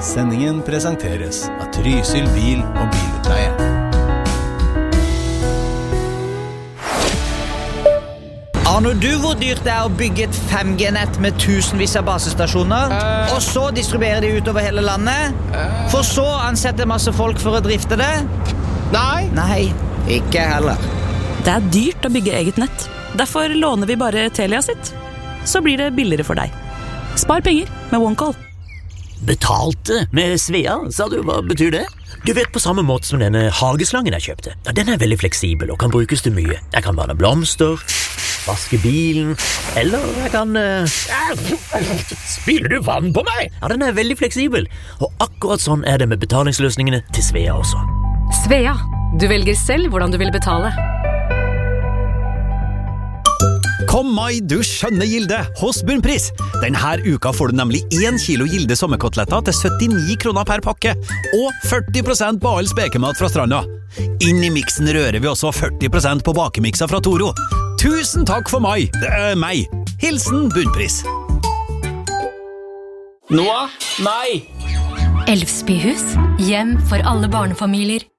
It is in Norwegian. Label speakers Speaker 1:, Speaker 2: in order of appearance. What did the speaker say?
Speaker 1: Sendingen presenteres av Trysil bil- og bilutleie.
Speaker 2: Aner du hvor dyrt det å bygge et 5G-nett med tusenvis av basestasjoner, og så distribuere de utover hele landet, for så ansette masse folk for å drifte det? Nei, ikke heller.
Speaker 3: Det dyrt å bygge eget nett. Derfor låner vi bare Telia sitt. Så blir det billigere for deg. Spar penger med OneCall.
Speaker 4: Betalte med Svea, sa du, hva betyr det? Du vet, på samme måte som denne hageslangen jeg kjøpte. Ja, den veldig fleksibel og kan brukes til mye. Jeg kan vanne blomster, vaske bilen, eller jeg kan... Spiller du vann på meg? Ja, den veldig fleksibel. Og akkurat sånn det med betalingsløsningene til Svea også.
Speaker 5: Svea, du velger selv hvordan du vil betale.
Speaker 6: Kom mai, du skjønne Gilde, hos Bunnpris. Denne uka får du nemlig 1 kilo Gilde sommerkoteletter til 79 kroner per pakke, og 40% på all spekemat fra stranda. Inn i miksen rører vi også 40% på bakemikser fra Toro. Tusen takk for meg. Meg. Hilsen Bunnpris.
Speaker 7: Noah, nei!
Speaker 8: Elvsbyhus, hjem for alle barnefamilier.